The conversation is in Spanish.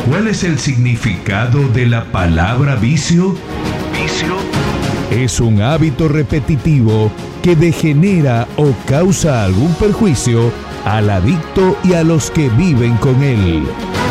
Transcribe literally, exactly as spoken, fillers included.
¿Cuál es el significado de la palabra vicio? Vicio es un hábito repetitivo que degenera o causa algún perjuicio al adicto y a los que viven con él.